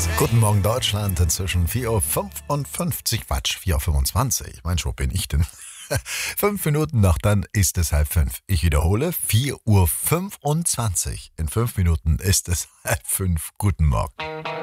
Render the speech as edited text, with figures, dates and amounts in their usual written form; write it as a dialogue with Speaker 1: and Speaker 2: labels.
Speaker 1: Guten Morgen Deutschland, inzwischen 4:55 Uhr, Quatsch, 4:25 Uhr. Mensch, wo bin ich denn? 5 Minuten noch, dann ist es 4:30. Ich wiederhole, 4:25 Uhr. In 5 Minuten ist es 4:30. Guten Morgen.